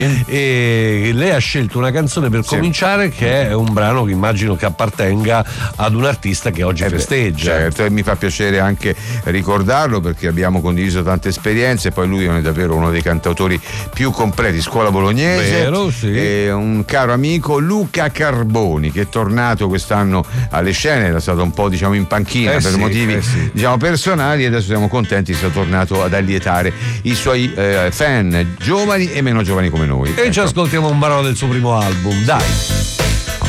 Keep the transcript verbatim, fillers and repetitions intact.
e lei ha scelto una canzone per Sì. cominciare che è un brano che immagino che appartenga ad un artista che oggi Eh beh, festeggia. certo, e mi fa piacere anche ricordarlo perché abbiamo condiviso tante esperienze, poi lui è davvero uno dei cantautori più completi, scuola bolognese. Vero, sì. E un caro amico Luca Carboni che è tornato quest'anno alle scene, era stato un po' diciamo in panchina Eh per sì, motivi eh sì. diciamo personali, e adesso siamo contenti che sia tornato ad allietare i suoi eh, fan giovani e meno giovani come noi. E ci Ecco. ascoltiamo un brano del suo primo album, dai.